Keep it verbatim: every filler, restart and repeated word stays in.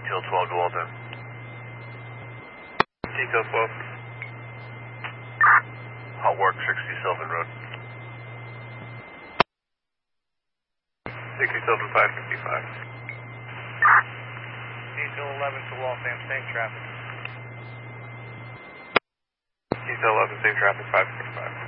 Detail twelve to Walden. Detail twelve. Hot work, sixty Sylvan Road. sixty Sylvan five fifty-five. Detail eleven to Waltham, same traffic. Detail eleven, same traffic, five fifty-five.